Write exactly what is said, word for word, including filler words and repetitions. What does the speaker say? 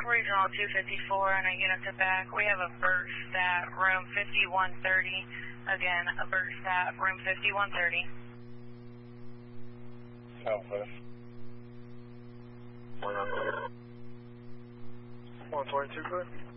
Regional two fifty-four and a unit to back. We have a burst at room fifty-one thirty. Again, a burst at room fifty-one thirty. Southwest. one twenty-two, clear.